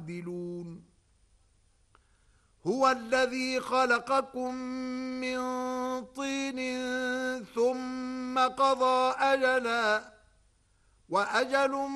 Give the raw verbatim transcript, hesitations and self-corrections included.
تعدلون هو الذي خلقكم من طين ثم قضى أجلا وأجل